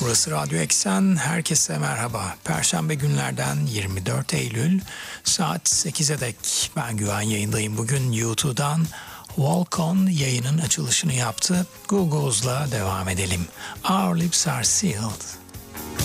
Burası Radyo Eksen, herkese merhaba. Perşembe günlerden 24 Eylül saat 8'e dek ben Güven yayındayım. Bugün YouTube'dan Walk On yayının açılışını yaptı. Google'la devam edelim. Our lips are sealed.